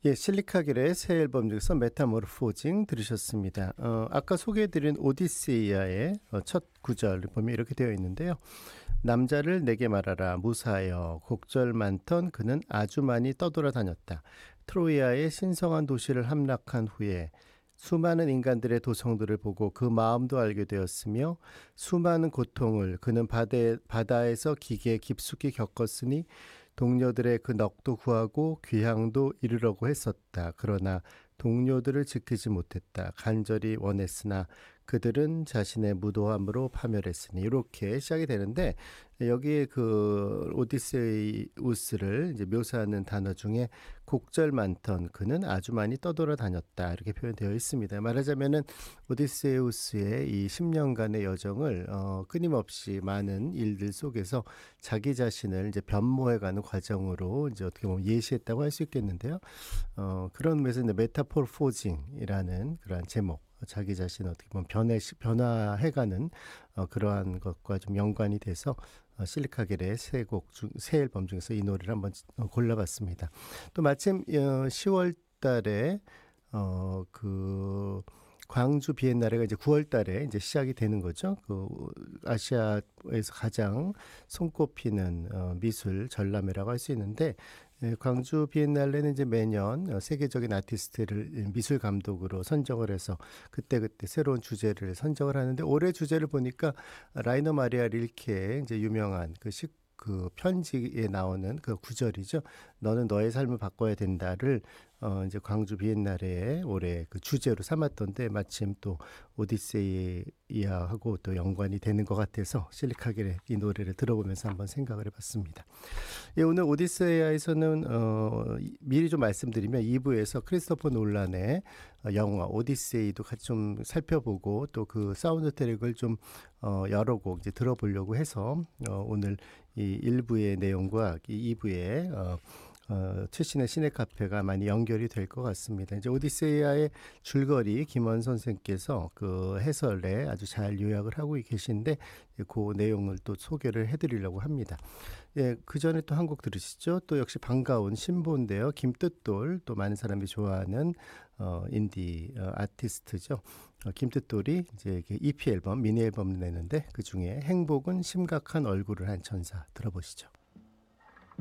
예, 실리카겔의 새 앨범 중에서 메타모르포징 들으셨습니다. 아까 소개해드린 오디세이아의 첫 구절을 보면 이렇게 되어 있는데요. 남자를 내게 말하라 무사하여 곡절 많던 그는 아주 많이 떠돌아다녔다. 트로이아의 신성한 도시를 함락한 후에 수많은 인간들의 도성들을 보고 그 마음도 알게 되었으며 수많은 고통을 그는 바다에서 기계 깊숙이 겪었으니 동료들의 그 넋도 구하고 귀향도 이르려고 했었다. 그러나 동료들을 지키지 못했다. 간절히 원했으나 그들은 자신의 무도함으로 파멸했으니 이렇게 시작이 되는데 여기에 그 오디세우스를 이제 묘사하는 단어 중에 곡절 많던 그는 아주 많이 떠돌아다녔다 이렇게 표현되어 있습니다. 말하자면은 오디세우스의 이 10년간의 여정을 끊임없이 많은 일들 속에서 자기 자신을 이제 변모해가는 과정으로 이제 어떻게 보면 예시했다고 할 수 있겠는데요. 그런 의미에서 이제 메타포르포징이라는 그러한 제목. 자기 자신 어떻게 보면 변화해가는 그러한 것과 좀 연관이 돼서 실리카겔의 새 앨범 중에서 이 노래를 한번 골라봤습니다. 또 마침 10월 달에 그 광주 비엔나레가 이제 9월 달에 이제 시작이 되는 거죠. 그 아시아에서 가장 손꼽히는 미술 전람회라고 할 수 있는데 광주 비엔날레는 이제 매년 세계적인 아티스트를 미술 감독으로 선정을 해서 그때그때 새로운 주제를 선정을 하는데 올해 주제를 보니까 라이너 마리아 릴케의 이제 유명한 그 편지에 나오는 그 구절이죠. 너는 너의 삶을 바꿔야 된다를 이제 광주 비엔날레에 올해 그 주제로 삼았던데 마침 또 오디세이아하고 또 연관이 되는 것 같아서 실리카겔의 이 노래를 들어보면서 한번 생각을 해봤습니다. 예, 오늘 오디세이아에서는 미리 좀 말씀드리면 2부에서 크리스토퍼 놀란의 영화 오디세이도 같이 좀 살펴보고 또 그 사운드 트랙을 좀 여러 곡 이제 들어보려고 해서 오늘 이 1부의 내용과 이 2부의 최신의 시네 카페가 많이 연결이 될 것 같습니다. 이제 오디세이아의 줄거리 김원 선생께서 그 해설에 아주 잘 요약을 하고 계신데 그 내용을 또 소개를 해드리려고 합니다. 예, 그 전에 또 한 곡 들으시죠? 또 역시 반가운 신보인데요. 김뜻돌 또 많은 사람이 좋아하는 인디 아티스트죠. 김뜻돌이 이제 EP 앨범 미니 앨범을 내는데 그 중에 행복은 심각한 얼굴을 한 천사 들어보시죠.